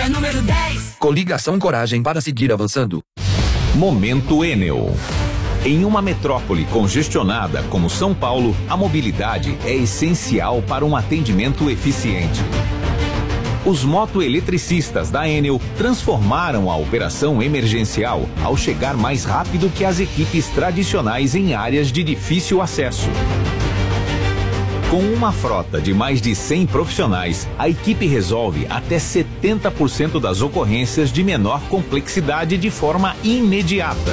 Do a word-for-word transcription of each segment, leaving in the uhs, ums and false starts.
é número dez. Coligação Coragem para seguir avançando. Momento Enel. Em uma metrópole congestionada como São Paulo, a mobilidade é essencial para um atendimento eficiente. Os motoeletricistas da Enel transformaram a operação emergencial ao chegar mais rápido que as equipes tradicionais em áreas de difícil acesso. Com uma frota de mais de cem profissionais, a equipe resolve até setenta por cento das ocorrências de menor complexidade de forma imediata.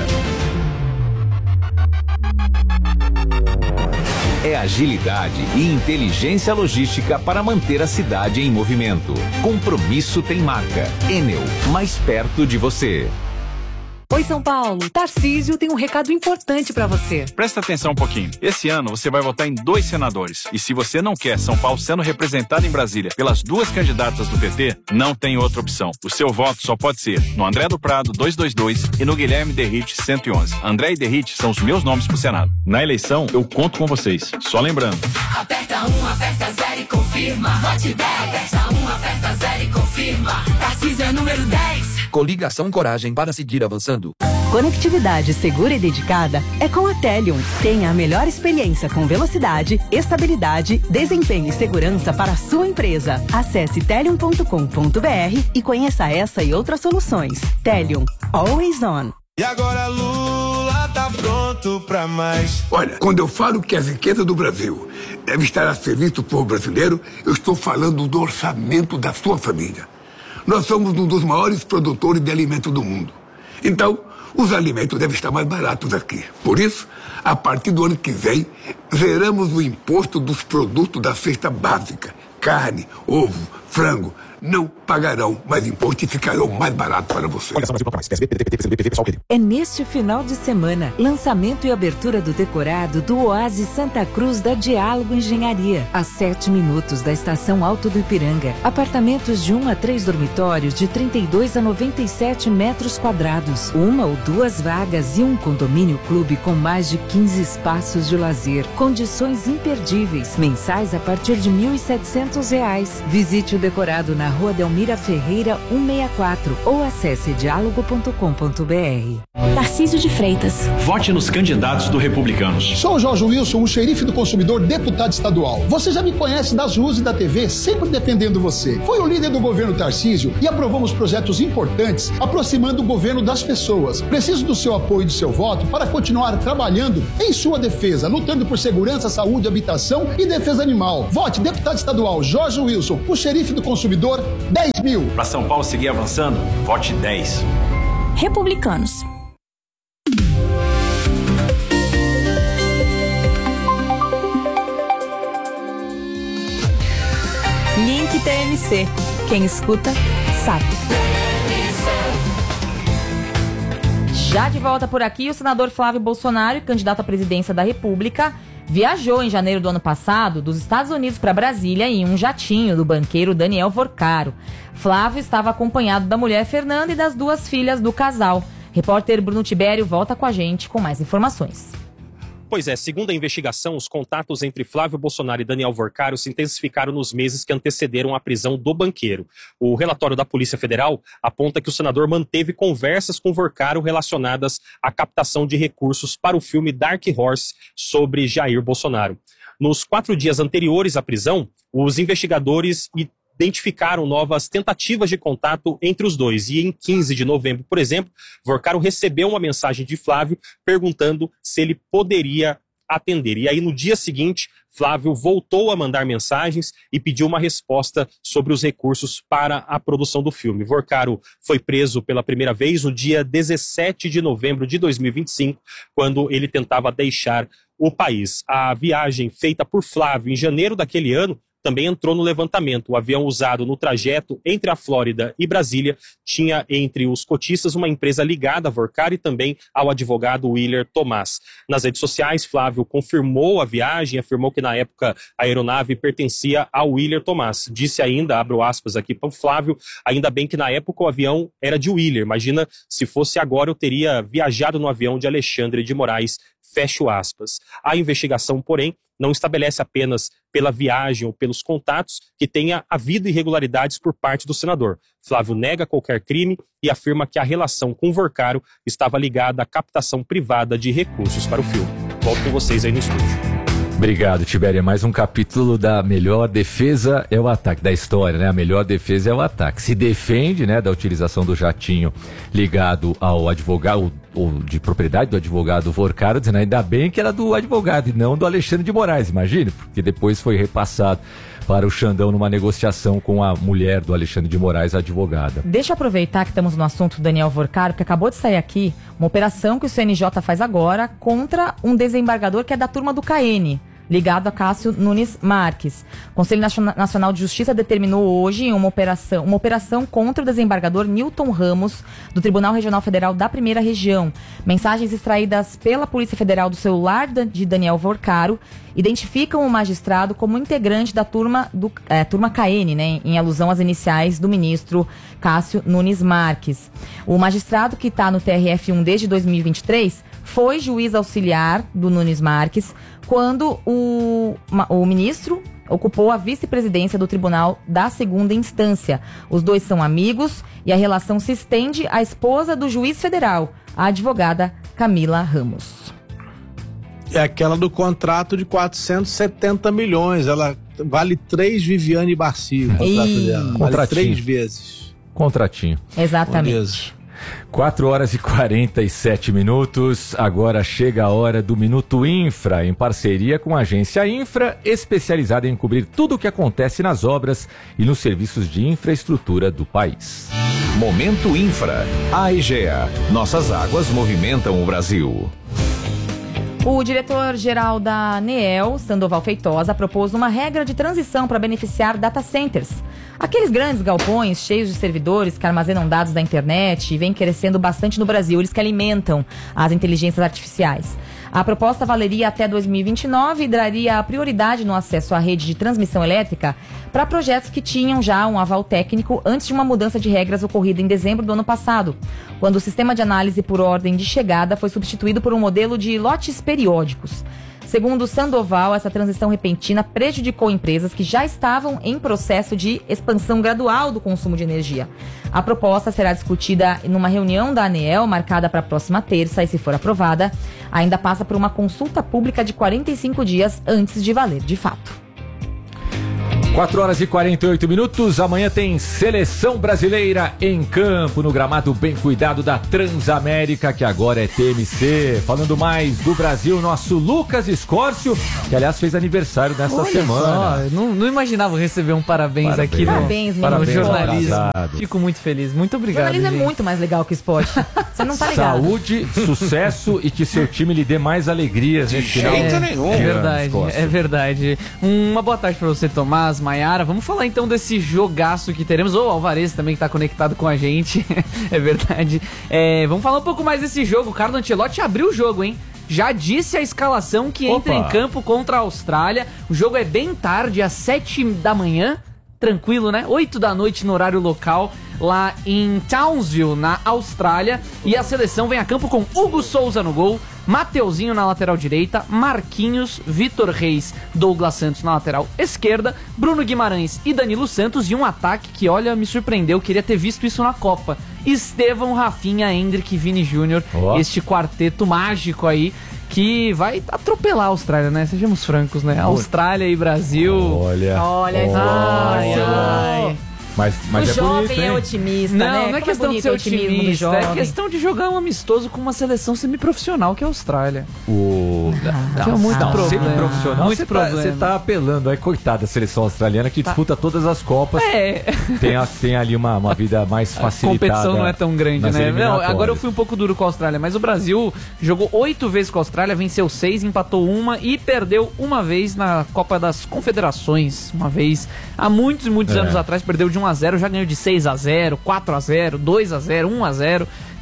É agilidade e inteligência logística para manter a cidade em movimento. Compromisso tem marca. Enel, mais perto de você. Oi, São Paulo. Tarcísio tem um recado importante pra você. Presta atenção um pouquinho. Esse ano você vai votar em dois senadores. E se você não quer São Paulo sendo representado em Brasília pelas duas candidatas do P T, não tem outra opção. O seu voto só pode ser no André do Prado duzentos e vinte e dois e no Guilherme Derrite cento e onze. André e Derrite são os meus nomes pro Senado. Na eleição, eu conto com vocês. Só lembrando. Aperta um, aperta zero e confirma. Vote dez. Aperta um, aperta zero e confirma. Tarcísio é número dez. Coligação Coragem para seguir avançando. Conectividade segura e dedicada é com a Telium. Tenha a melhor experiência com velocidade, estabilidade, desempenho e segurança para a sua empresa. Acesse telium ponto com ponto br e conheça essa e outras soluções. Telium, always on. E agora Lula tá pronto pra mais. Olha, quando eu falo que a riqueza do Brasil deve estar a serviço do povo brasileiro, eu estou falando do orçamento da sua família. Nós somos um dos maiores produtores de alimentos do mundo. Então, os alimentos devem estar mais baratos aqui. Por isso, a partir do ano que vem, zeramos o imposto dos produtos da cesta básica. Carne, ovo, frango, não pagarão mais imposto e ficarão mais baratos para você. É neste final de semana, lançamento e abertura do decorado do Oásis Santa Cruz da Diálogo Engenharia, a sete minutos da estação Alto do Ipiranga. Apartamentos de um a três dormitórios de trinta e dois a noventa e sete metros quadrados, uma ou duas vagas e um condomínio clube com mais de quinze espaços de lazer. Condições imperdíveis, mensais a partir de mil e setecentos reais. Visite o decorado na Rua Delmira Ferreira cento e sessenta e quatro ou acesse diálogo ponto com ponto br. Tarcísio de Freitas. Vote nos candidatos do Republicanos. Sou o Jorge Wilson, o xerife do consumidor, deputado estadual. Você já me conhece das ruas e da T V, sempre defendendo você. Foi o líder do governo Tarcísio e aprovamos projetos importantes, aproximando o governo das pessoas. Preciso do seu apoio e do seu voto para continuar trabalhando em sua defesa, lutando por segurança, saúde, habitação e defesa animal. Vote deputado estadual Jorge Wilson, o xerife do consumidor, dez mil. Para São Paulo seguir avançando, vote dez. Republicanos. Link T M C. Quem escuta, sabe. Já de volta por aqui, o senador Flávio Bolsonaro, candidato à presidência da República, viajou em janeiro do ano passado dos Estados Unidos para Brasília em um jatinho do banqueiro Daniel Vorcaro. Flávio estava acompanhado da mulher Fernanda e das duas filhas do casal. Repórter Bruno Tibério volta com a gente com mais informações. Pois é, segundo a investigação, os contatos entre Flávio Bolsonaro e Daniel Vorcaro se intensificaram nos meses que antecederam a prisão do banqueiro. O relatório da Polícia Federal aponta que o senador manteve conversas com Vorcaro relacionadas à captação de recursos para o filme Dark Horse sobre Jair Bolsonaro. Nos quatro dias anteriores à prisão, os investigadores identificaram novas tentativas de contato entre os dois. E em quinze de novembro, por exemplo, Vorcaro recebeu uma mensagem de Flávio perguntando se ele poderia atender. E aí, no dia seguinte, Flávio voltou a mandar mensagens e pediu uma resposta sobre os recursos para a produção do filme. Vorcaro foi preso pela primeira vez no dia dezessete de novembro de dois mil e vinte e cinco, quando ele tentava deixar o país. A viagem feita por Flávio em janeiro daquele ano também entrou no levantamento. O avião usado no trajeto entre a Flórida e Brasília tinha entre os cotistas uma empresa ligada a Vorcaro e também ao advogado Willer Tomás. Nas redes sociais, Flávio confirmou a viagem, afirmou que na época a aeronave pertencia ao Willer Tomás. Disse ainda, abro aspas aqui para o Flávio, ainda bem que na época o avião era de Willer. Imagina se fosse agora eu teria viajado no avião de Alexandre de Moraes, Fecho aspas. A investigação, porém, não estabelece apenas pela viagem ou pelos contatos que tenha havido irregularidades por parte do senador. Flávio nega qualquer crime e afirma que a relação com Vorcaro estava ligada à captação privada de recursos para o filme. Volto com vocês aí no estúdio. Obrigado, Tibério. Mais um capítulo da melhor defesa é o ataque, da história, né? A melhor defesa é o ataque. Se defende, né, da utilização do jatinho ligado ao advogado, ou de propriedade do advogado Vorcaro, dizendo ainda bem que era do advogado e não do Alexandre de Moraes, imagine, porque depois foi repassado para o Xandão numa negociação com a mulher do Alexandre de Moraes, a advogada. Deixa eu aproveitar que estamos no assunto do Daniel Vorcaro, que acabou de sair aqui uma operação que o C N J faz agora contra um desembargador que é da turma do K N, ligado a Cássio Nunes Marques. O Conselho Nacional de Justiça determinou hoje uma operação, uma operação contra o desembargador Newton Ramos, do Tribunal Regional Federal da Primeira Região. Mensagens extraídas pela Polícia Federal do celular de Daniel Vorcaro identificam o magistrado como integrante da turma, do, é, turma K N, né, em alusão às iniciais do ministro Cássio Nunes Marques. O magistrado, que está no T R F um desde dois mil e vinte e três, foi juiz auxiliar do Nunes Marques quando o, o ministro ocupou a vice-presidência do tribunal da segunda instância. Os dois são amigos e a relação se estende à esposa do juiz federal, a advogada Camila Ramos. É aquela do contrato de quatrocentos e setenta milhões. Ela vale três Viviane Barcia. O contrato dela. Vale três vezes. Contratinho. Exatamente. quatro horas e quarenta e sete minutos. Agora chega a hora do Minuto Infra, em parceria com a agência Infra, especializada em cobrir tudo o que acontece nas obras e nos serviços de infraestrutura do país. Momento Infra. A Egea. Nossas águas movimentam o Brasil. O diretor-geral da ANEEL, Sandoval Feitosa, propôs uma regra de transição para beneficiar data centers. Aqueles grandes galpões cheios de servidores que armazenam dados da internet e vêm crescendo bastante no Brasil, eles que alimentam as inteligências artificiais. A proposta valeria até dois mil e vinte e nove e daria prioridade no acesso à rede de transmissão elétrica para projetos que tinham já um aval técnico antes de uma mudança de regras ocorrida em dezembro do ano passado, quando o sistema de análise por ordem de chegada foi substituído por um modelo de lotes periódicos. Segundo Sandoval, essa transição repentina prejudicou empresas que já estavam em processo de expansão gradual do consumo de energia. A proposta será discutida numa reunião da ANEEL, marcada para a próxima terça, e se for aprovada, ainda passa por uma consulta pública de quarenta e cinco dias antes de valer de fato. quatro horas e quarenta e oito minutos. Amanhã tem Seleção Brasileira em campo, no gramado bem cuidado da Transamérica, que agora é T M C. Falando mais do Brasil, nosso Lucas Escórcio, que aliás fez aniversário nesta Olha semana. Só, não, não imaginava receber um parabéns, parabéns. aqui no, parabéns, no jornalismo. Atrasado. Fico muito feliz. Muito obrigado. O jornalismo gente. é muito mais legal que o esporte. Você não tá ligado. Saúde, sucesso e que seu time lhe dê mais alegrias. De jeito nenhum. É verdade, é verdade. Uma boa tarde pra você, Tomás, Maiara. Vamos falar então desse jogaço que teremos. Ou o Alvarez também que tá conectado com a gente. É verdade. É, vamos falar um pouco mais desse jogo. O Carlo Ancelotti abriu o jogo, hein? Já disse a escalação que Opa. entra em campo contra a Austrália. O jogo é bem tarde, às sete da manhã. Tranquilo, né? oito da noite no horário local, lá em Townsville, na Austrália. E a seleção vem a campo com Hugo Souza no gol, Mateuzinho na lateral direita, Marquinhos, Vitor Reis, Douglas Santos na lateral esquerda, Bruno Guimarães e Danilo Santos, e um ataque que, olha, me surpreendeu, queria ter visto isso na Copa. Estevão, Rafinha, Endrick e Vini Júnior, oh. Este quarteto mágico aí, que vai atropelar a Austrália, né? Sejamos francos, né? Austrália e Brasil. Olha. Olha, ai, ai. Mas, mas o é jovem bonito, é otimista, não, né? Não, não é Como questão é de ser otimista, é é questão de jogar um amistoso com uma seleção semiprofissional, que é a Austrália. O... Não, não, muito não, problema. Semiprofissional, muito você problema. Tá, você tá apelando, aí coitada da seleção australiana que disputa tá. todas as Copas. É. Tem, a, tem ali uma, uma vida mais facilitada. A competição não é tão grande, né? Não, agora eu fui um pouco duro com a Austrália, mas o Brasil jogou oito vezes com a Austrália, venceu seis, empatou uma e perdeu uma vez na Copa das Confederações. Uma vez, há muitos e muitos é. anos atrás, perdeu de um a zero, já ganhou de seis a zero, quatro a zero, dois a zero, um a zero.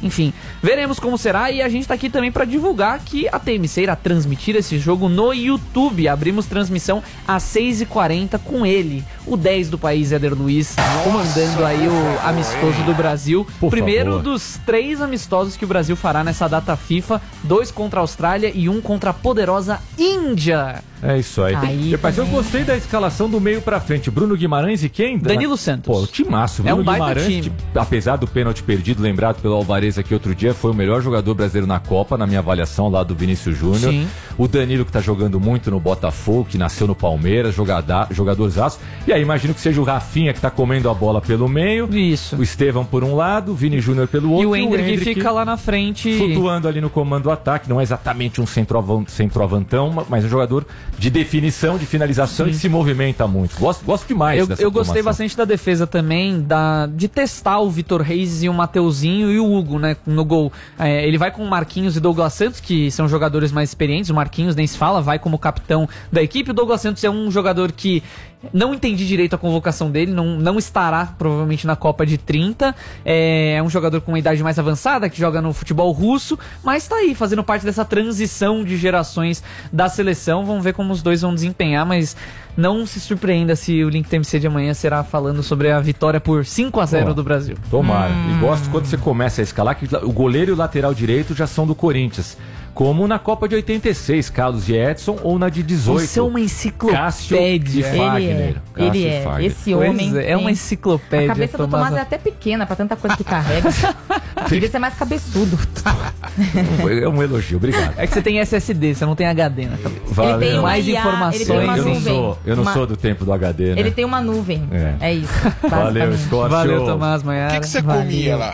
Enfim, veremos como será e a gente tá aqui também para divulgar que a T M C irá transmitir esse jogo no YouTube. Abrimos transmissão às seis e quarenta com ele, o dez do país, Éder Luiz, comandando aí o amistoso do Brasil. Por Primeiro favor. dos três amistosos que o Brasil fará nessa data FIFA, dois contra a Austrália e um contra a poderosa Índia. É isso aí. Aí Mas eu também. gostei da escalação do meio pra frente. Bruno Guimarães e quem? Danilo Santos. Pô, o timaço. É Bruno um baita Guimarães, time. que, apesar do pênalti perdido, lembrado pelo Alvarez aqui outro dia, foi o melhor jogador brasileiro na Copa, na minha avaliação, lá do Vinícius Júnior. Sim. O Danilo, que tá jogando muito no Botafogo, que nasceu no Palmeiras, jogada, jogadorzaço. E aí, imagino que seja o Rafinha, que tá comendo a bola pelo meio. Isso. O Estevão por um lado, o Vini Júnior pelo outro. E o Hendrick fica lá na frente. Flutuando ali no comando do ataque. Não é exatamente um centroavan- centroavantão, mas um jogador de definição, de finalização Sim. e que se movimenta muito. Gosto, gosto demais Eu, dessa eu gostei formação. bastante da defesa também, da, de testar o Vitor Reis e o Mateuzinho e o Hugo, né, no gol. É, ele vai com o Marquinhos e Douglas Santos, que são jogadores mais experientes. O Marquinhos nem se fala, vai como capitão da equipe. O Douglas Santos é um jogador que não entendi direito a convocação dele, não, não estará provavelmente na Copa de trinta. É, é um jogador com uma idade mais avançada, que joga no futebol russo, mas tá aí, fazendo parte dessa transição de gerações da seleção. Vamos ver como os dois vão desempenhar, mas não se surpreenda se o Link T M C de amanhã será falando sobre a vitória por cinco a zero Ó, do Brasil. Tomara. Hum. E gosto quando você começa a escalar, que o goleiro e o lateral direito já são do Corinthians. Como na Copa de oitenta e seis, Carlos e Edson, ou na de dezoito. Você é uma enciclopédia. Cássio e Fagner. Ele é, Cássio ele e é. Fagner. Esse Pois homem é, é uma tem- enciclopédia. A cabeça do Tomás. Tomás é até pequena pra tanta coisa que carrega. Queria ser mais cabeçudo. É um elogio, obrigado. É que você tem S S D, você não tem H D na cabeça. Valeu. Ele tem uma Mais I A, informações. ele tem uma eu não nuvem. sou, eu não Uma- sou do tempo do H D, né? Ele tem uma nuvem. É. É, isso. Valeu, basicamente. Scorpio. Valeu, Tomás, Maiara. O que, que você Valeu. comia lá?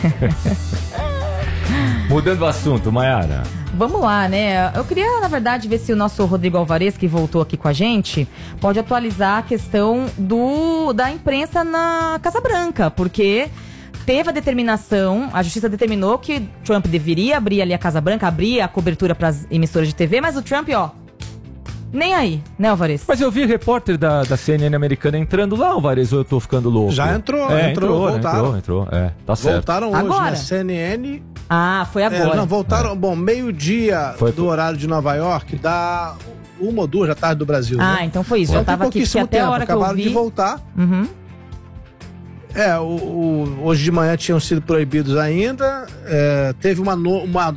Mudando o assunto, Maiara. Vamos lá, né? Eu queria, na verdade, ver se o nosso Rodrigo Alvarez, que voltou aqui com a gente, pode atualizar a questão do, da imprensa na Casa Branca, porque teve a determinação, a justiça determinou que Trump deveria abrir ali a Casa Branca, abrir a cobertura para as emissoras de T V, mas o Trump, ó, nem aí, né, Alvarez? Mas eu vi repórter da, da C N N americana entrando lá, Alvarez, ou eu tô ficando louco? Já entrou, é, entrou, entrou, voltaram. entrou, entrou, é, tá certo. Voltaram hoje, Agora? né? C N N. Ah, foi agora. É, não, voltaram. Bom, meio-dia Foi- do horário de Nova York, dá uma ou duas da tarde do Brasil. Ah, né? então foi isso. Então Eu tem tava aqui, porque pouquíssimo até a tempo, hora que eu acabaram vi... de voltar. Uhum. É, o, o- hoje de manhã tinham sido proibidos ainda. É, teve uma, no- uma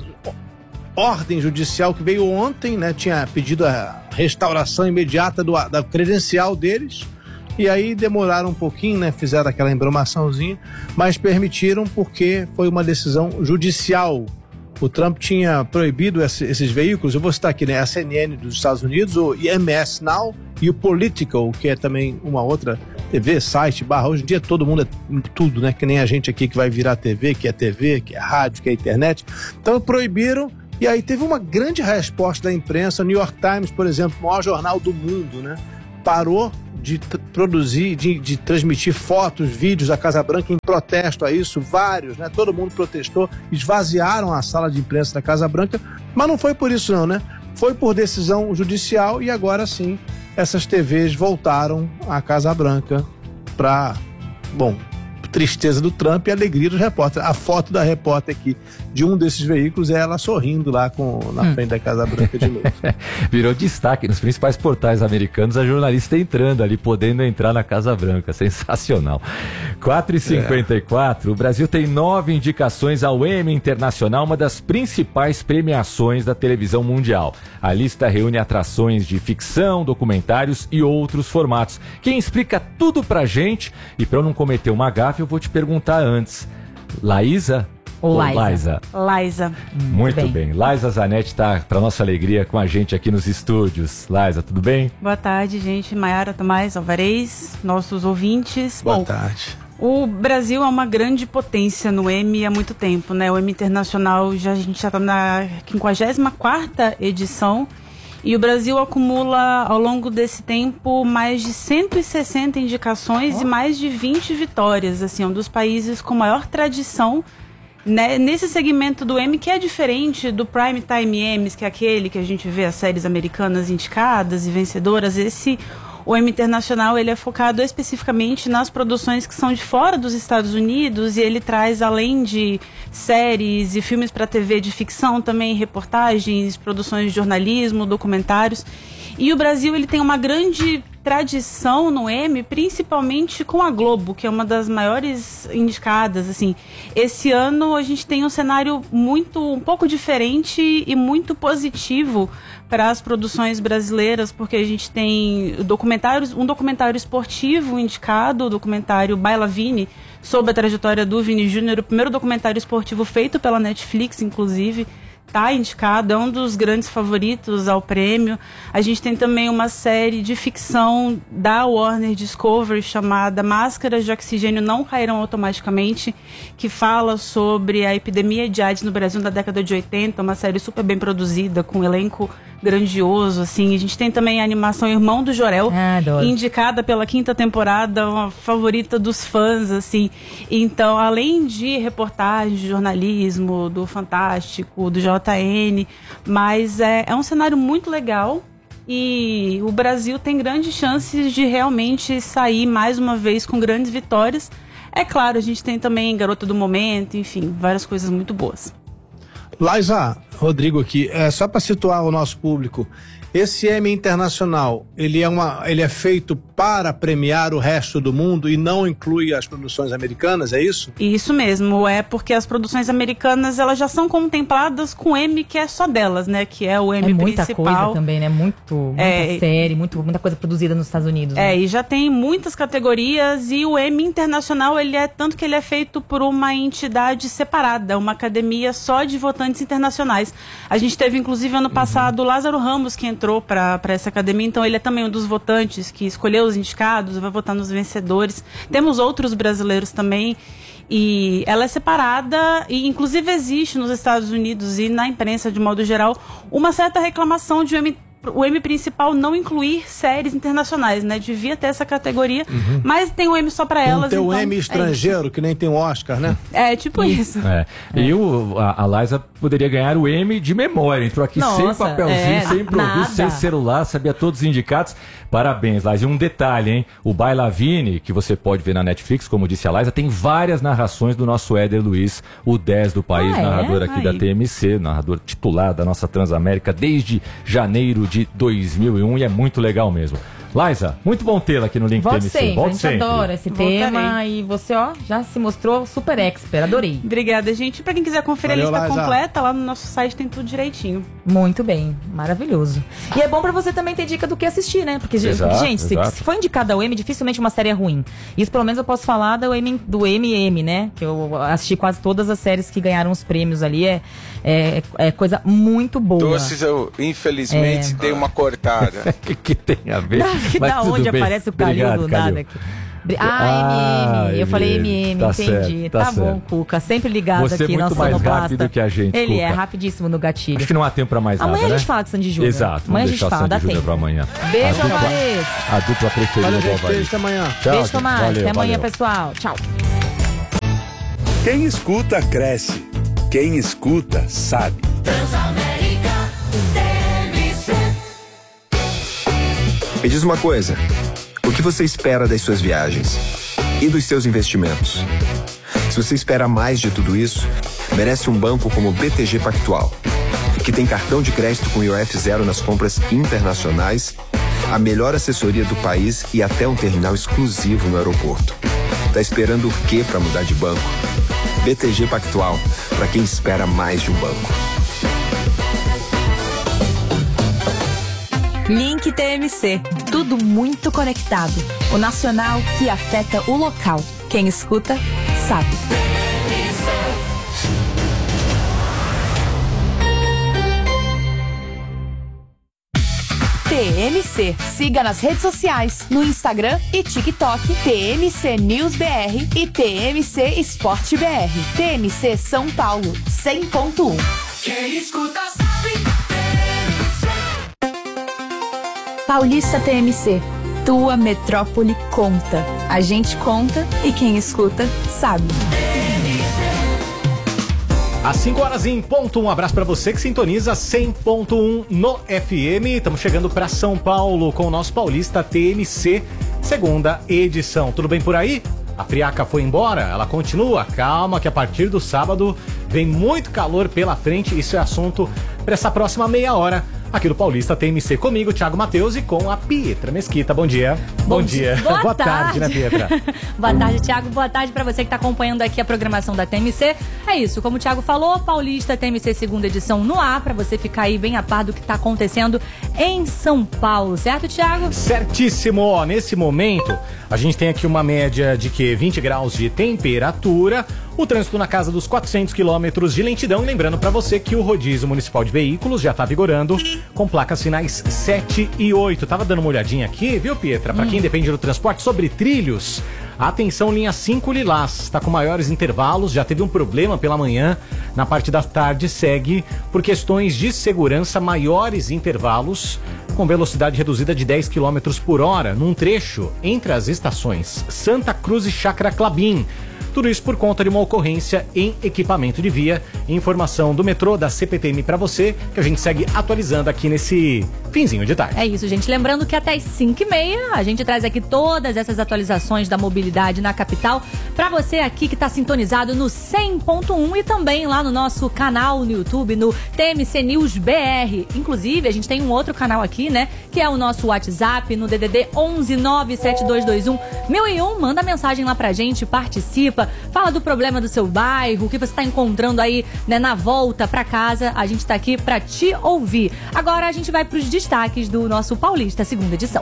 ordem judicial que veio ontem, né? Tinha pedido a restauração imediata do, da credencial deles. E aí demoraram um pouquinho, né? Fizeram aquela embromaçãozinha, mas permitiram porque foi uma decisão judicial. O Trump tinha proibido esse- esses veículos, eu vou citar aqui, né? A C N N dos Estados Unidos, o M S Now e o Political, que é também uma outra T V, site, barra. Hoje em dia todo mundo é tudo, né? Que nem a gente aqui que vai virar T V, que é T V, que é rádio, que é internet. Então proibiram, e aí teve uma grande resposta da imprensa. O New York Times, por exemplo, o maior jornal do mundo, né? Parou de t- produzir, de, de transmitir fotos, vídeos da Casa Branca em protesto a isso, vários, né? Todo mundo protestou, esvaziaram a sala de imprensa da Casa Branca, mas não foi por isso não, né? Foi por decisão judicial e agora sim essas T Vs voltaram à Casa Branca para, bom, tristeza do Trump e alegria dos repórteres. A foto da repórter aqui de um desses veículos é ela sorrindo lá com, na Hum. frente da Casa Branca de novo. Virou destaque nos principais portais americanos, a jornalista entrando ali, podendo entrar na Casa Branca. Sensacional. quatro e cinquenta e quatro, o Brasil tem nove indicações ao Emmy Internacional, uma das principais premiações da televisão mundial. A lista reúne atrações de ficção, documentários e outros formatos. Quem explica tudo pra gente, e pra eu não cometer uma gafe, eu vou te perguntar antes. Laísa? Ou Laísa? Laísa. Muito bem. bem. Laísa Zanetti está, para nossa alegria, com a gente aqui nos estúdios. Laísa, tudo bem? Boa tarde, gente. Maiara, Tomás, Alvarez, nossos ouvintes. Boa Bom, tarde. o Brasil é uma grande potência no Emmy há muito tempo, né? O Emmy Internacional, já, a gente já está na quinquagésima quarta edição. E o Brasil acumula, ao longo desse tempo, mais de cento e sessenta indicações oh. e mais de vinte vitórias. Assim, é um dos países com maior tradição, né, nesse segmento do Emmy, que é diferente do Prime Time Emmys, que é aquele que a gente vê as séries americanas indicadas e vencedoras. Esse, O M Internacional, ele é focado especificamente nas produções que são de fora dos Estados Unidos, e ele traz, além de séries e filmes para T V de ficção, também reportagens, produções de jornalismo, documentários. E o Brasil, ele tem uma grande tradição no M, principalmente com a Globo, que é uma das maiores indicadas, assim. Esse ano a gente tem um cenário muito, um pouco diferente e muito positivo para as produções brasileiras, porque a gente tem documentários, um documentário esportivo indicado, o documentário Baila Vini, sobre a trajetória do Vini Júnior, o primeiro documentário esportivo feito pela Netflix, inclusive, está indicado, é um dos grandes favoritos ao prêmio. A gente tem também uma série de ficção da Warner Discovery chamada Máscaras de Oxigênio Não Cairão Automaticamente, que fala sobre a epidemia de AIDS no Brasil na década de oitenta, uma série super bem produzida, com um elenco grandioso, assim. A gente tem também a animação Irmão do Jorel, ah, indicada pela quinta temporada, uma favorita dos fãs, assim. Então, além de reportagens de jornalismo, do Fantástico, do J N, mas é, é um cenário muito legal, e o Brasil tem grandes chances de realmente sair mais uma vez com grandes vitórias. É claro, a gente tem também Garota do Momento, enfim, várias coisas muito boas. Laisa, Rodrigo aqui, é, só para situar o nosso público, esse M Internacional, ele é, uma, ele é feito para premiar o resto do mundo e não inclui as produções americanas, é isso? Isso mesmo, é porque as produções americanas, elas já são contempladas com o M que é só delas, né, que é o M é muita principal. Coisa também, né, muito, muita é, série, muito, muita coisa produzida nos Estados Unidos. É, né? E já tem muitas categorias, e o M Internacional, ele é tanto que ele é feito por uma entidade separada, uma academia só de votantes internacionais. A gente teve, inclusive, ano passado, o Lázaro Ramos, que entrou para essa academia, então ele é também um dos votantes que escolheu os indicados, vai votar nos vencedores. Temos outros brasileiros também, e ela é separada, e inclusive existe nos Estados Unidos e na imprensa de modo geral uma certa reclamação de o M o M principal não incluir séries internacionais, né? Devia ter essa categoria, uhum. mas tem o M só pra elas. Tem o então, M estrangeiro, é que nem tem o Oscar, né? É, tipo e, isso. É. É. E o, a, a Liza poderia ganhar o M de memória. Entrou aqui Nossa, sem papelzinho, é, sem produto, sem celular, sabia todos os indicados. Parabéns, Liza. E um detalhe, hein? O Baila Vini, que você pode ver na Netflix, como disse a Liza, tem várias narrações do nosso Éder Luiz, o dez do país, ah, narrador é? aqui Aí. da T M C, narrador titular da nossa Transamérica desde janeiro de dois mil e um, e é muito legal mesmo. Liza, muito bom tê-la aqui no Link Volte T M C. sempre, Volte a gente sempre. adora esse Voltarei. tema, e você, ó, já se mostrou super expert, adorei. Obrigada, gente. Pra quem quiser conferir Valeu, a lista Liza. completa, lá no nosso site tem tudo direitinho. Muito bem, maravilhoso. E é bom pra você também ter dica do que assistir, né? Porque, exato, gente, se, se for indicado ao M, dificilmente uma série é ruim. Isso, pelo menos, eu posso falar do M, do M M, né? Que eu assisti quase todas as séries que ganharam os prêmios ali. É, é, é coisa muito boa. Doces, eu, infelizmente, é... dei uma cortada. O que, que tem a ver? Da, da onde bem. aparece o Calil do nada aqui. Ah, ah, M M. Eu falei M M, tá entendi. Certo, tá, tá bom, Cuca. Sempre ligado Você aqui é na muito mais sonoplasta. rápido que a gente, Ele Cuca. é rapidíssimo no gatilho. Acho que não há tempo pra mais amanhã nada, Amanhã a né? gente fala de Sandy Júnior. Exato. Amanhã a gente fala, dá tempo. Pra amanhã. Beijo, a dupla, Alvarez. A dupla preferida valeu, do Alvarez. Beijo, até amanhã. Tchau, beijo, Tomás. Valeu, até amanhã, valeu. pessoal. Tchau. Quem escuta, cresce. Quem escuta, sabe. Transamérica T M C. Me diz uma coisa. O que você espera das suas viagens? E dos seus investimentos? Se você espera mais de tudo isso, merece um banco como o B T G Pactual, que tem cartão de crédito com I O F zero nas compras internacionais, a melhor assessoria do país e até um terminal exclusivo no aeroporto. Tá esperando o quê para mudar de banco? B T G Pactual, para quem espera mais de um banco. Link T M C. Tudo muito conectado. O nacional que afeta o local. Quem escuta, sabe. T M C. Siga nas redes sociais, no Instagram e TikTok, T M C News B R e T M C Esporte B R. T M C São Paulo, cem ponto um. Quem escuta sabe. Paulista T M C. Tua metrópole conta. A gente conta e quem escuta sabe. Às cinco horas em ponto, um abraço para você que sintoniza cem ponto um no F M. Estamos chegando para São Paulo com o nosso Paulista T M C, segunda edição. Tudo bem por aí? A friaca foi embora? Ela continua? Calma que a partir do sábado vem muito calor pela frente. Isso é assunto para essa próxima meia hora aqui do Paulista T M C, comigo, Thiago Matheus, e com a Pietra Mesquita. Bom dia. Bom, Bom dia. dia. Boa, Boa tarde. tarde, né, Pietra? Boa tarde, Thiago. Boa tarde para você que está acompanhando aqui a programação da T M C. É isso, como o Thiago falou, Paulista T M C segunda edição no ar, para você ficar aí bem a par do que está acontecendo em São Paulo, certo, Thiago? Certíssimo. Ó, nesse momento, a gente tem aqui uma média de que vinte graus de temperatura. O trânsito na casa dos quatrocentos quilômetros de lentidão. E lembrando para você que o rodízio municipal de veículos já está vigorando com placas finais sete e oito. Tava dando uma olhadinha aqui, viu, Pietra? Para hum. quem depende do transporte sobre trilhos, atenção, linha cinco Lilás. Está com maiores intervalos, já teve um problema pela manhã. Na parte da tarde segue por questões de segurança, maiores intervalos com velocidade reduzida de dez quilômetros por hora num trecho entre as estações Santa Cruz e Chácara Clabim. Tudo isso por conta de uma ocorrência em equipamento de via. Informação do metrô, da C P T M para você, que a gente segue atualizando aqui nesse finzinho de tarde. É isso, gente. Lembrando que até as cinco e meia a gente traz aqui todas essas atualizações da mobilidade na capital para você aqui que está sintonizado no cem ponto um e também lá no nosso canal no YouTube, no T M C News B R. Inclusive, a gente tem um outro canal aqui, né? Que é o nosso WhatsApp no D D D onze nove sete dois dois um mil e um. Manda mensagem lá pra gente, participa. Fala do problema do seu bairro, o que você está encontrando aí, né, na volta para casa. A gente está aqui para te ouvir. Agora a gente vai para os destaques do nosso Paulista, segunda edição.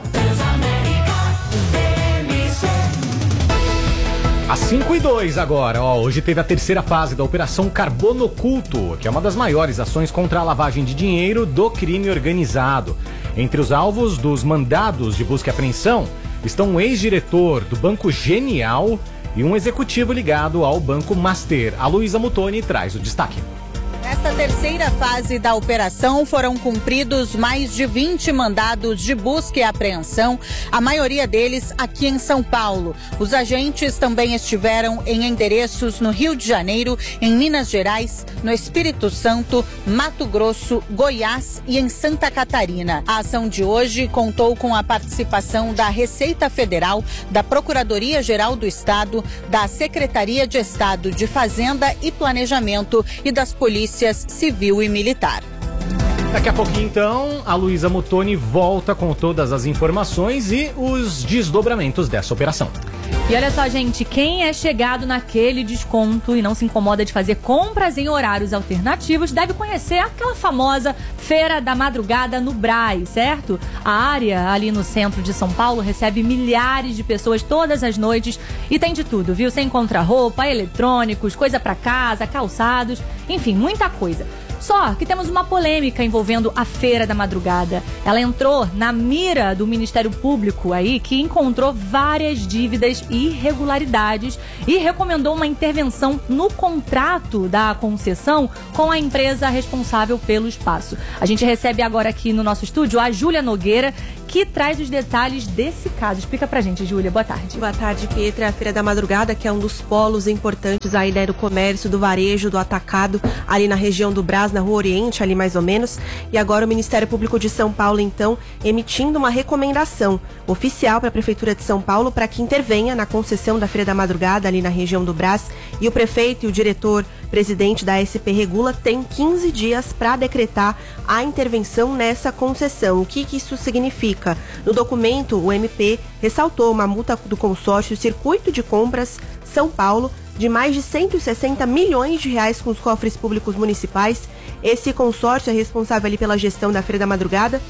Às cinco e dois agora, ó, hoje teve a terceira fase da Operação Carbono Oculto, que é uma das maiores ações contra a lavagem de dinheiro do crime organizado. Entre os alvos dos mandados de busca e apreensão estão um ex-diretor do Banco Genial e um executivo ligado ao Banco Master. A Luísa Mutoni traz o destaque. Nesta terceira fase da operação foram cumpridos mais de vinte mandados de busca e apreensão, a maioria deles aqui em São Paulo. Os agentes também estiveram em endereços no Rio de Janeiro, em Minas Gerais, no Espírito Santo, Mato Grosso, Goiás e em Santa Catarina. A ação de hoje contou com a participação da Receita Federal, da Procuradoria-Geral do Estado, da Secretaria de Estado de Fazenda e Planejamento e das polícias civil e militar. Daqui a pouquinho, então, a Luísa Mutoni volta com todas as informações e os desdobramentos dessa operação. E olha só, gente, quem é chegado naquele desconto e não se incomoda de fazer compras em horários alternativos deve conhecer aquela famosa Feira da Madrugada no Brás, certo? A área ali no centro de São Paulo recebe milhares de pessoas todas as noites e tem de tudo, viu? Você encontra roupa, eletrônicos, coisa pra casa, calçados, enfim, muita coisa. Só que temos uma polêmica envolvendo a Feira da Madrugada. Ela entrou na mira do Ministério Público aí, que encontrou várias dívidas e irregularidades e recomendou uma intervenção no contrato da concessão com a empresa responsável pelo espaço. A gente recebe agora aqui no nosso estúdio a Júlia Nogueira, que traz os detalhes desse caso. Explica pra gente, Júlia. Boa tarde. Boa tarde, Pietra. A Feira da Madrugada, que é um dos polos importantes aí, né, do comércio, do varejo, do atacado, ali na região do Brás, na Rua Oriente, ali mais ou menos. E agora o Ministério Público de São Paulo, então, emitindo uma recomendação oficial para a Prefeitura de São Paulo para que intervenha na concessão da Feira da Madrugada, ali na região do Brás. E o prefeito e o diretor presidente da S P Regula tem quinze dias para decretar a intervenção nessa concessão. O que, que isso significa? No documento, o M P ressaltou uma multa do consórcio Circuito de Compras São Paulo de mais de cento e sessenta milhões de reais com os cofres públicos municipais. Esse consórcio é responsável ali pela gestão da Feira da Madrugada.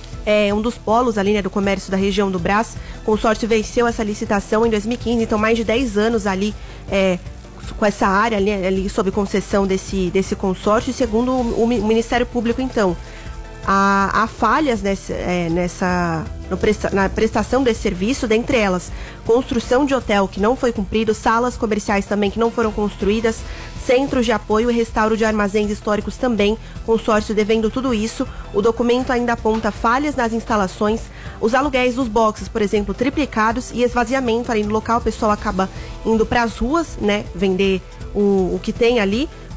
É um dos polos ali, né, do comércio da região do Brás. O consórcio venceu essa licitação em dois mil e quinze, então mais de dez anos ali é, com essa área ali, ali sob concessão desse, desse consórcio. E segundo o, o Ministério Público, então, há, há falhas nessa, é, nessa, no presta, na prestação desse serviço, dentre elas construção de hotel que não foi cumprido, salas comerciais também que não foram construídas, centros de apoio e restauro de armazéns históricos também, consórcio devendo tudo isso. O documento ainda aponta falhas nas instalações, os aluguéis dos boxes, por exemplo, triplicados e esvaziamento ali no local. O pessoal acaba indo para as ruas, né, vender o, o que tem ali.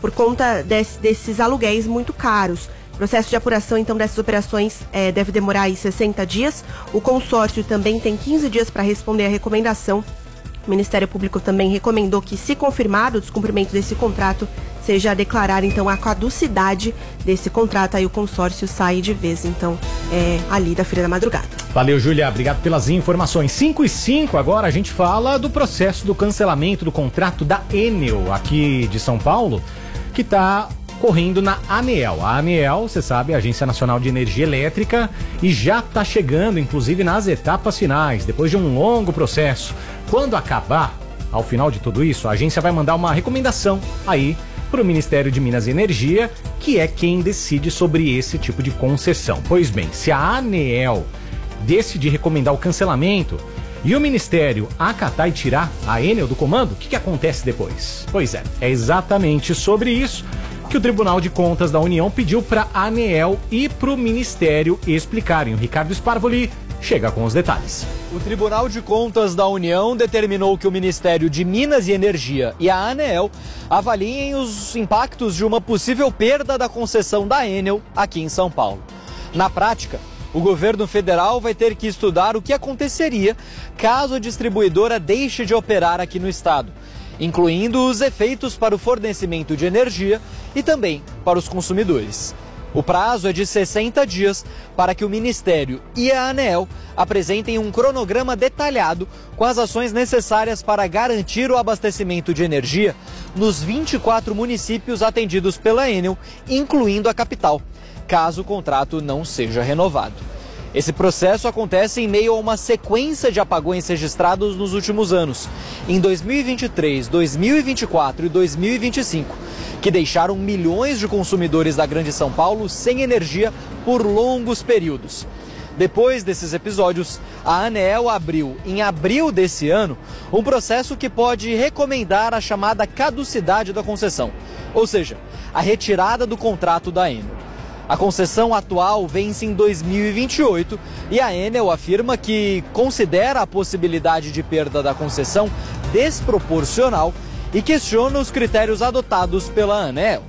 por conta desse, desses aluguéis muito caros. O processo de apuração, então, dessas operações é, deve demorar aí sessenta dias. O consórcio também tem quinze dias para responder à recomendação. O Ministério Público também recomendou que, se confirmado o descumprimento desse contrato, seja a declarar, então, a caducidade desse contrato. Aí o consórcio sai de vez, então, é, ali da Feira da Madrugada. Valeu, Júlia. Obrigado pelas informações. cinco e cinco, agora a gente fala do processo do cancelamento do contrato da Enel, aqui de São Paulo, que está correndo na ANEEL. A ANEEL, você sabe, é a Agência Nacional de Energia Elétrica, e já está chegando, inclusive, nas etapas finais, depois de um longo processo. Quando acabar, ao final de tudo isso, a agência vai mandar uma recomendação aí para o Ministério de Minas e Energia, que é quem decide sobre esse tipo de concessão. Pois bem, se a ANEEL decidir recomendar o cancelamento e o Ministério acatar e tirar a Enel do comando, o que, que acontece depois? Pois é, é exatamente sobre isso que o Tribunal de Contas da União pediu para a ANEEL e para o Ministério explicarem. O Ricardo Sparvoli chega com os detalhes. O Tribunal de Contas da União determinou que o Ministério de Minas e Energia e a ANEEL avaliem os impactos de uma possível perda da concessão da Enel aqui em São Paulo. Na prática, o governo federal vai ter que estudar o que aconteceria caso a distribuidora deixe de operar aqui no estado, incluindo os efeitos para o fornecimento de energia e também para os consumidores. O prazo é de sessenta dias para que o Ministério e a ANEEL apresentem um cronograma detalhado com as ações necessárias para garantir o abastecimento de energia nos vinte e quatro municípios atendidos pela Enel, incluindo a capital, caso o contrato não seja renovado. Esse processo acontece em meio a uma sequência de apagões registrados nos últimos anos, em dois mil e vinte e três, dois mil e vinte e quatro e dois mil e vinte e cinco, que deixaram milhões de consumidores da Grande São Paulo sem energia por longos períodos. Depois desses episódios, a ANEEL abriu, em abril desse ano, um processo que pode recomendar a chamada caducidade da concessão, ou seja, a retirada do contrato da Enel. A concessão atual vence em dois mil e vinte e oito e a Enel afirma que considera a possibilidade de perda da concessão desproporcional e questiona os critérios adotados pela ANEEL.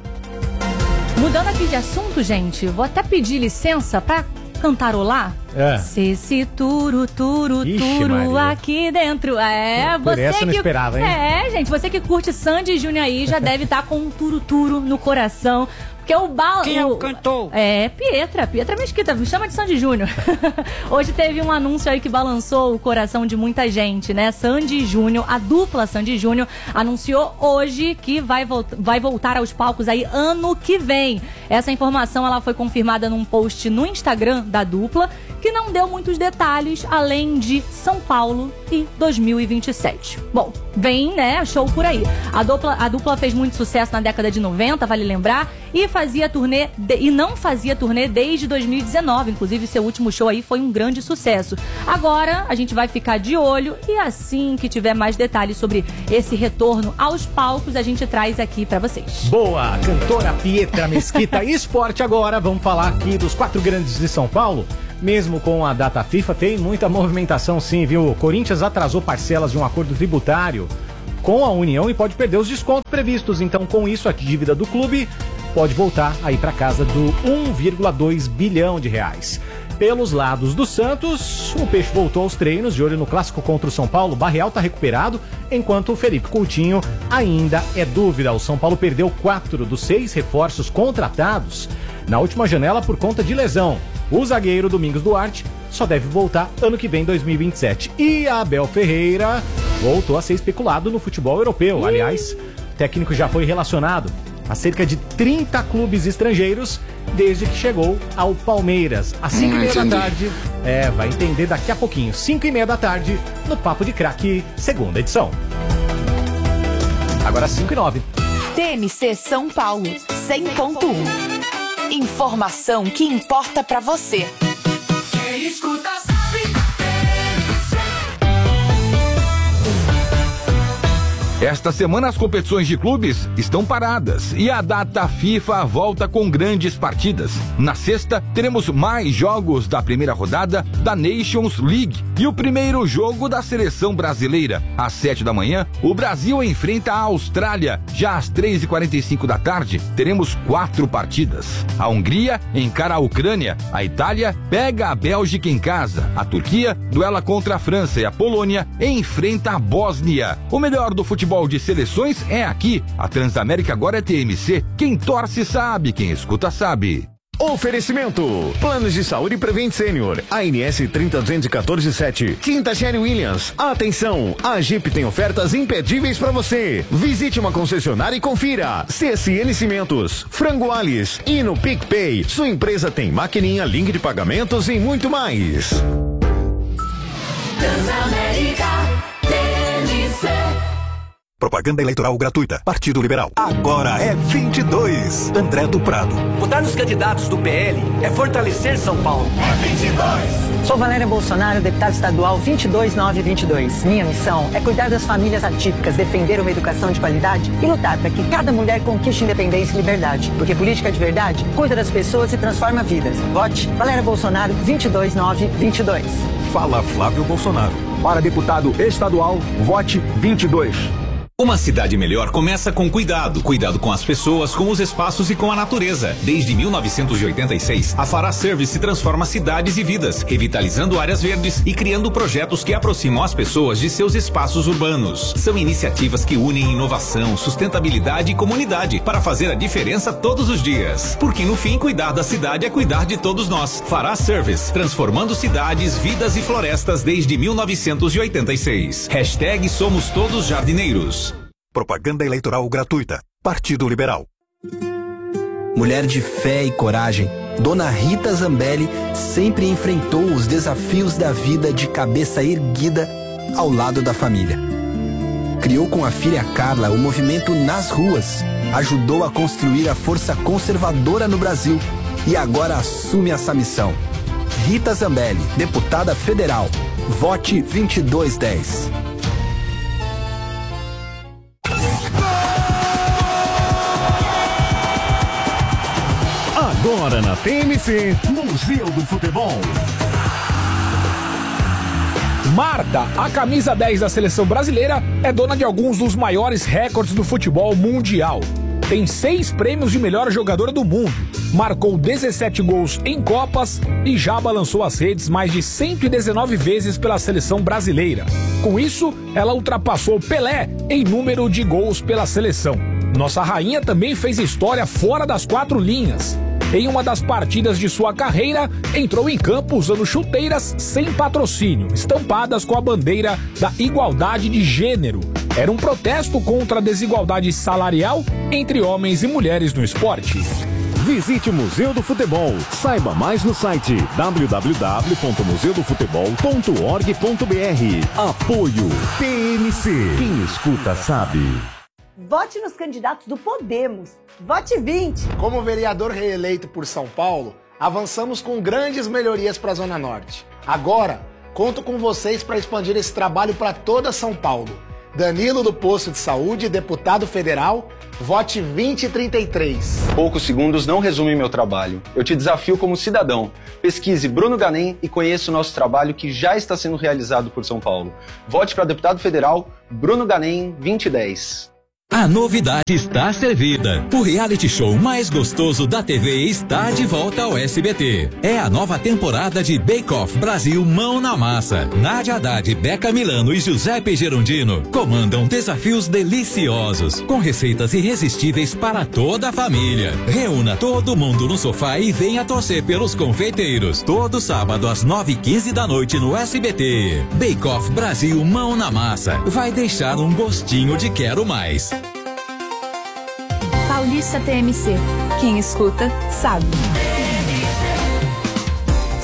Mudando aqui de assunto, gente, vou até pedir licença para cantarolar. É. Se se turu, turu, Ixi, turu Maria. aqui dentro. É, Por você essa eu não que... esperava, hein? É, gente, você que curte Sandy Júnior aí já deve estar com um turu-turu no coração. Porque o bal... Quem é o o cantor? É, Pietra, Pietra Mesquita, me chama de Sandy Júnior. Hoje teve um anúncio aí que balançou o coração de muita gente, né? Sandy Júnior, a dupla Sandy Júnior, anunciou hoje que vai, vol- vai voltar aos palcos aí ano que vem. Essa informação ela foi confirmada num post no Instagram da dupla, que não deu muitos detalhes, além de São Paulo e dois mil e vinte e sete. Bom, vem, né, show por aí. A dupla, a dupla fez muito sucesso na década de noventa, vale lembrar, e fazia turnê de, e não fazia turnê desde dois mil e dezenove. Inclusive, seu último show aí foi um grande sucesso. Agora, a gente vai ficar de olho e assim que tiver mais detalhes sobre esse retorno aos palcos, a gente traz aqui pra vocês. Boa, cantora Pietra Mesquita. Esporte agora, vamos falar aqui dos quatro grandes de São Paulo. Mesmo com a data FIFA, tem muita movimentação sim, viu? O Corinthians atrasou parcelas de um acordo tributário com a União e pode perder os descontos previstos. Então, com isso, a dívida do clube pode voltar aí para casa do um vírgula dois bilhão de reais. Pelos lados do Santos, o Peixe voltou aos treinos, de olho no clássico contra o São Paulo. Barreal está recuperado, enquanto o Felipe Coutinho ainda é dúvida. O São Paulo perdeu quatro dos seis reforços contratados na última janela por conta de lesão. O zagueiro Domingos Duarte só deve voltar ano que vem, dois mil e vinte e sete. E Abel Ferreira voltou a ser especulado no futebol europeu. Aliás, o técnico já foi relacionado a cerca de trinta clubes estrangeiros desde que chegou ao Palmeiras. Às cinco e meia da tarde, é, vai entender daqui a pouquinho. cinco e meia da tarde, no Papo de Craque, segunda edição. Agora cinco e nove. T M C São Paulo, cem ponto um. Informação que importa pra você. Quem escuta sabe. Esta semana as competições de clubes estão paradas e a data FIFA volta com grandes partidas. Na sexta, teremos mais jogos da primeira rodada da Nations League e o primeiro jogo da seleção brasileira. Às sete da manhã, o Brasil enfrenta a Austrália. Já às três e quarenta e cinco da tarde, teremos quatro partidas. A Hungria encara a Ucrânia, a Itália pega a Bélgica em casa, a Turquia duela contra a França e a Polônia enfrenta a Bósnia. O melhor do futebol de seleções é aqui. A Transamérica agora é T M C. Quem torce sabe, quem escuta sabe. Oferecimento: Planos de Saúde Prevent Senior, A N S trinta duzentos e quatorze sete. Quinta Sherry Williams. Atenção, a Jeep tem ofertas imperdíveis para você. Visite uma concessionária e confira. C S N Cimentos, Frango Alice e no PicPay. Sua empresa tem maquininha, link de pagamentos e muito mais. Transamérica, T M C. Propaganda eleitoral gratuita. Partido Liberal. Agora é vinte e dois. André do Prado. Votar nos candidatos do P L é fortalecer São Paulo. É vinte e dois. Sou Valéria Bolsonaro, deputada estadual vinte e dois nove vinte e dois. Minha missão é cuidar das famílias atípicas, defender uma educação de qualidade e lutar para que cada mulher conquiste independência e liberdade. Porque política de verdade cuida das pessoas e transforma vidas. Vote Valéria Bolsonaro vinte e dois nove vinte e dois. Fala Flávio Bolsonaro. Para deputado estadual, vote vinte e dois. Uma cidade melhor começa com cuidado. Cuidado com as pessoas, com os espaços e com a natureza. Desde mil novecentos e oitenta e seis, a Fará Service transforma cidades e vidas, revitalizando áreas verdes e criando projetos que aproximam as pessoas de seus espaços urbanos. São iniciativas que unem inovação, sustentabilidade e comunidade para fazer a diferença todos os dias. Porque no fim, cuidar da cidade é cuidar de todos nós. Fará Service, transformando cidades, vidas e florestas desde mil novecentos e oitenta e seis. Hashtag Somos Todos Jardineiros. Propaganda eleitoral gratuita. Partido Liberal. Mulher de fé e coragem, Dona Rita Zambelli sempre enfrentou os desafios da vida de cabeça erguida ao lado da família. Criou com a filha Carla o movimento Nas Ruas, ajudou a construir a força conservadora no Brasil e agora assume essa missão. Rita Zambelli, deputada federal. Vote vinte e dois dez. Agora na T M C, Museu do Futebol. Marta, a camisa dez da seleção brasileira, é dona de alguns dos maiores recordes do futebol mundial. Tem seis prêmios de melhor jogadora do mundo, marcou dezessete gols em Copas e já balançou as redes mais de cento e dezenove vezes pela seleção brasileira. Com isso, ela ultrapassou Pelé em número de gols pela seleção. Nossa rainha também fez história fora das quatro linhas. Em uma das partidas de sua carreira, entrou em campo usando chuteiras sem patrocínio, estampadas com a bandeira da igualdade de gênero. Era um protesto contra a desigualdade salarial entre homens e mulheres no esporte. Visite o Museu do Futebol. Saiba mais no site w w w ponto museu do futebol ponto org ponto b r. Apoio T M C. Quem escuta sabe. Vote nos candidatos do Podemos. Vote vinte. Como vereador reeleito por São Paulo, avançamos com grandes melhorias para a Zona Norte. Agora, conto com vocês para expandir esse trabalho para toda São Paulo. Danilo do Posto de Saúde, deputado federal, vote vinte e trinta e três. Poucos segundos não resumem meu trabalho. Eu te desafio como cidadão. Pesquise Bruno Ganem e conheça o nosso trabalho que já está sendo realizado por São Paulo. Vote para deputado federal, Bruno Ganem, vinte e dez. A novidade está servida. O reality show mais gostoso da T V está de volta ao S B T. É a nova temporada de Bake Off Brasil Mão na Massa. Nádia Haddad, Beca Milano e Giuseppe Gerondino comandam desafios deliciosos, com receitas irresistíveis para toda a família. Reúna todo mundo no sofá e venha torcer pelos confeiteiros. Todo sábado às nove e quinze da noite no S B T. Bake Off Brasil Mão na Massa. Vai deixar um gostinho de quero mais. Paulista T M C. Quem escuta, sabe.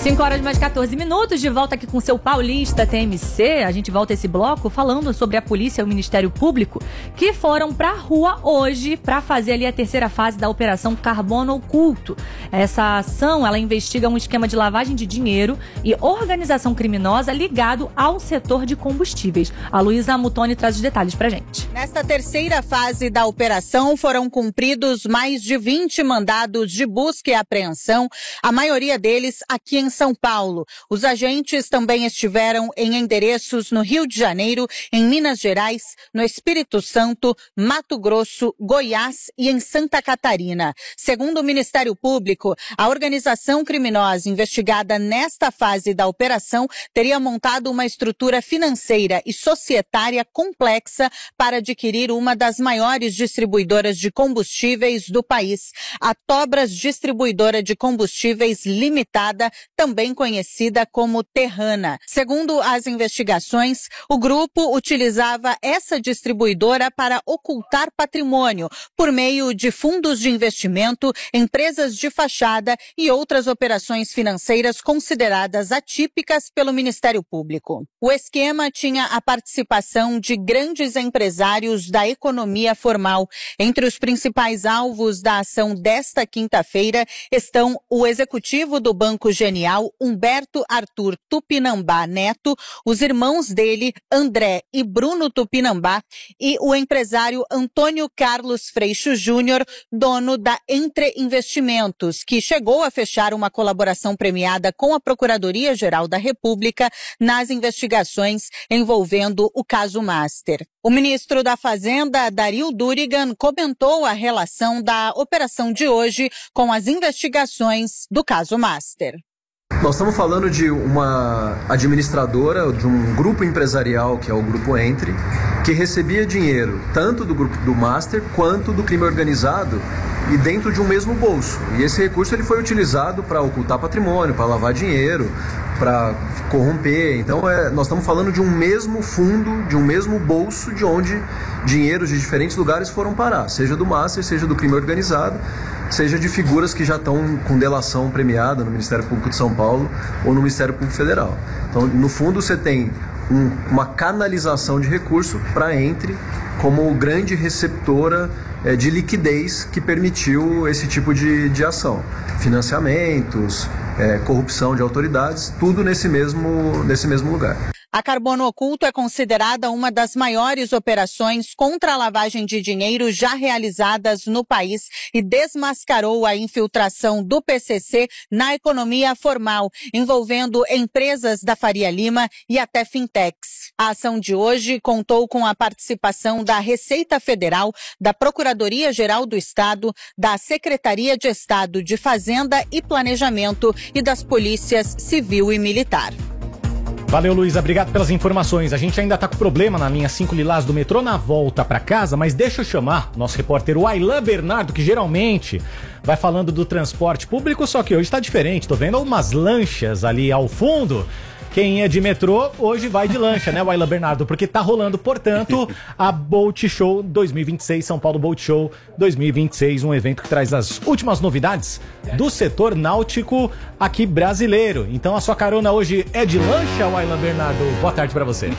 cinco horas mais quatorze minutos, de volta aqui com o seu Paulista T M C. A gente volta esse bloco falando sobre a polícia e o Ministério Público que foram pra rua hoje para fazer ali a terceira fase da Operação Carbono Oculto. Essa ação, ela investiga um esquema de lavagem de dinheiro e organização criminosa ligado ao setor de combustíveis. A Luísa Mutoni traz os detalhes pra gente. Nesta terceira fase da operação foram cumpridos mais de vinte mandados de busca e apreensão, a maioria deles aqui em São Paulo. Os agentes também estiveram em endereços no Rio de Janeiro, em Minas Gerais, no Espírito Santo, Mato Grosso, Goiás e em Santa Catarina. Segundo o Ministério Público, a organização criminosa investigada nesta fase da operação teria montado uma estrutura financeira e societária complexa para adquirir uma das maiores distribuidoras de combustíveis do país, a Tobras Distribuidora de Combustíveis Limitada, também conhecida como Terrana. Segundo as investigações, o grupo utilizava essa distribuidora para ocultar patrimônio por meio de fundos de investimento, empresas de fachada e outras operações financeiras consideradas atípicas pelo Ministério Público. O esquema tinha a participação de grandes empresários da economia formal. Entre os principais alvos da ação desta quinta-feira estão o executivo do Banco Genial, Humberto Arthur Tupinambá Neto, os irmãos dele, André e Bruno Tupinambá, e o empresário Antônio Carlos Freixo Júnior, dono da Entre Investimentos, que chegou a fechar uma colaboração premiada com a Procuradoria-Geral da República nas investigações envolvendo o caso Master. O ministro da Fazenda, Dario Durigan, comentou a relação da operação de hoje com as investigações do caso Master. Nós estamos falando de uma administradora, de um grupo empresarial, que é o Grupo Entre, que recebia dinheiro tanto do grupo do Master quanto do crime organizado e dentro de um mesmo bolso. E esse recurso ele foi utilizado para ocultar patrimônio, para lavar dinheiro, para corromper. Então é, nós estamos falando de um mesmo fundo, de um mesmo bolso, de onde dinheiros de diferentes lugares foram parar, seja do Master, seja do crime organizado, seja de figuras que já estão com delação premiada no Ministério Público de São Paulo ou no Ministério Público Federal. Então, no fundo, você tem um, uma canalização de recurso para Entre como grande receptora é, de liquidez que permitiu esse tipo de, de ação. Financiamentos, é, corrupção de autoridades, tudo nesse mesmo, nesse mesmo lugar. A Carbono Oculto é considerada uma das maiores operações contra a lavagem de dinheiro já realizadas no país e desmascarou a infiltração do P C C na economia formal, envolvendo empresas da Faria Lima e até fintechs. A ação de hoje contou com a participação da Receita Federal, da Procuradoria-Geral do Estado, da Secretaria de Estado de Fazenda e Planejamento e das polícias civil e militar. Valeu, Luísa, obrigado pelas informações. A gente ainda tá com problema na linha cinco Lilás do metrô na volta pra casa, mas deixa eu chamar nosso repórter, o Aylan Bernardo, que geralmente vai falando do transporte público, só que hoje tá diferente. Tô vendo umas lanchas ali ao fundo. Quem é de metrô, hoje vai de lancha, né, Aylan Bernardo? Porque tá rolando, portanto, a Boat Show dois mil e vinte e seis, São Paulo Boat Show dois mil e vinte e seis, um evento que traz as últimas novidades do setor náutico aqui brasileiro. Então a sua carona hoje é de lancha, Aylan Bernardo? Boa tarde pra você.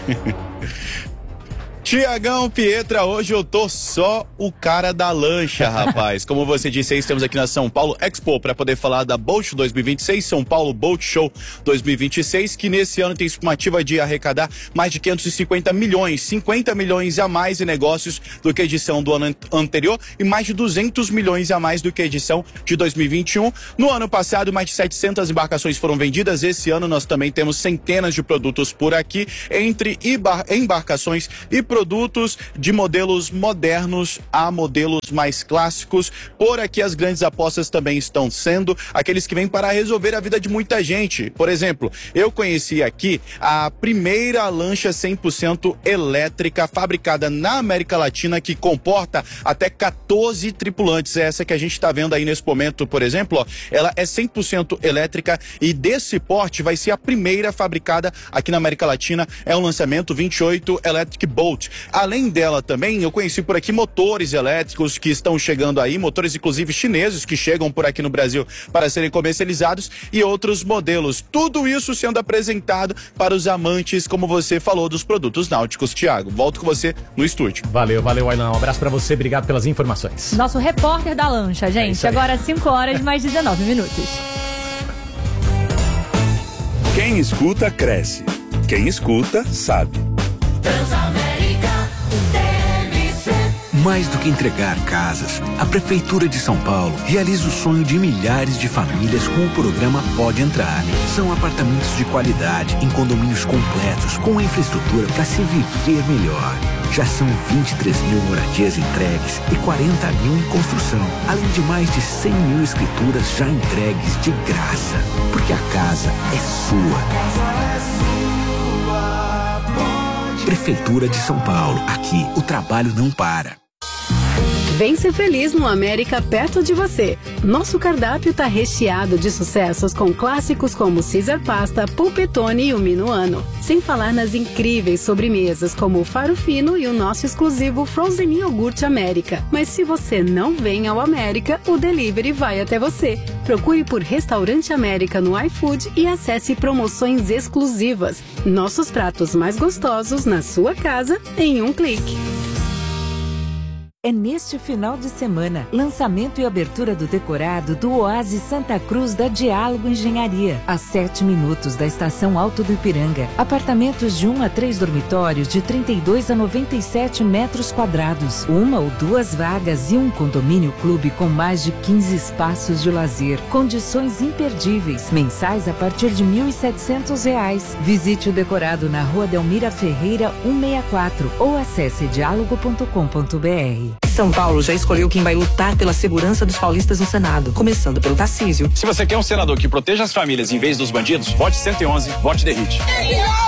Tiagão Pietra, hoje eu tô só o cara da lancha, rapaz. Como você disse aí, estamos aqui na São Paulo Expo para poder falar da Boat dois mil e vinte e seis, São Paulo Boat Show dois mil e vinte e seis, que nesse ano tem estimativa de arrecadar mais de quinhentos e cinquenta milhões, cinquenta milhões a mais em negócios do que a edição do ano anterior e mais de duzentos milhões a mais do que a edição de dois mil e vinte e um. No ano passado, mais de setecentas embarcações foram vendidas. Esse ano nós também temos centenas de produtos por aqui, entre embarcações e produtos produtos de modelos modernos a modelos mais clássicos. Por aqui as grandes apostas também estão sendo aqueles que vêm para resolver a vida de muita gente. Por exemplo, eu conheci aqui a primeira lancha cem por cento elétrica fabricada na América Latina, que comporta até quatorze tripulantes. Essa que a gente está vendo aí nesse momento, por exemplo, ó, ela é cem por cento elétrica e desse porte vai ser a primeira fabricada aqui na América Latina. É um lançamento vinte e oito Electric Boat. isso. Além dela também, eu conheci por aqui motores elétricos que estão chegando aí, motores inclusive chineses que chegam por aqui no Brasil para serem comercializados e outros modelos. Tudo isso sendo apresentado para os amantes, como você falou, dos produtos náuticos. Thiago, volto com você no estúdio. Valeu, valeu, Ailan. Um abraço pra você, obrigado pelas informações. Nosso repórter da lancha, gente. É agora cinco horas mais dezenove minutos. Quem escuta, cresce. Quem escuta, sabe. Transamérica T M C. Mais do que entregar casas, a Prefeitura de São Paulo realiza o sonho de milhares de famílias com o programa Pode Entrar. São apartamentos de qualidade, em condomínios completos, com a infraestrutura para se viver melhor. Já são vinte e três mil moradias entregues e quarenta mil em construção, além de mais de cem mil escrituras já entregues de graça. Porque a casa é sua. Prefeitura de São Paulo. Aqui, o trabalho não para. Vem ser feliz no América perto de você. Nosso cardápio tá recheado de sucessos com clássicos como Caesar Pasta, Pulpetone e o Minuano. Sem falar nas incríveis sobremesas como o Faro Fino e o nosso exclusivo Frozen Iogurte América. Mas se você não vem ao América, o delivery vai até você. Procure por Restaurante América no iFood e acesse promoções exclusivas. Nossos pratos mais gostosos na sua casa em um clique. É neste final de semana, lançamento e abertura do decorado do Oásis Santa Cruz da Diálogo Engenharia, a sete minutos da estação Alto do Ipiranga. Apartamentos de um a três dormitórios de trinta e dois a noventa e sete metros quadrados, uma ou duas vagas e um condomínio clube com mais de quinze espaços de lazer. Condições imperdíveis, mensais a partir de mil e setecentos reais. Visite o decorado na Rua Delmira Ferreira cento e sessenta e quatro ou acesse diálogo ponto com ponto br. São Paulo já escolheu quem vai lutar pela segurança dos paulistas no Senado, começando pelo Tarcísio. Se você quer um senador que proteja as famílias em vez dos bandidos, vote cento e onze, vote Derrite.